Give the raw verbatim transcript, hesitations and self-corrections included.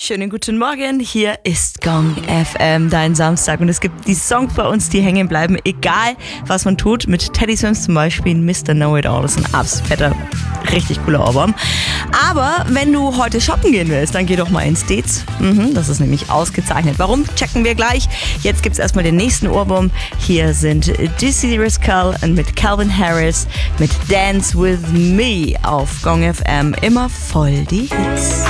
Schönen guten Morgen, hier ist Gong F M, dein Samstag. Und es gibt die Songs bei uns, die hängen bleiben, egal was man tut. Mit Teddy Swims zum Beispiel, Mister Know-It-All, ist ein absolut fetter, richtig cooler Ohrwurm. Aber wenn du heute shoppen gehen willst, dann geh doch mal ins Dez. Mhm, das ist nämlich ausgezeichnet. Warum? Checken wir gleich. Jetzt gibt's erstmal den nächsten Ohrwurm. Hier sind Dizzy Rascal und mit Calvin Harris mit Dance With Me auf Gong F M. Immer voll die Hits.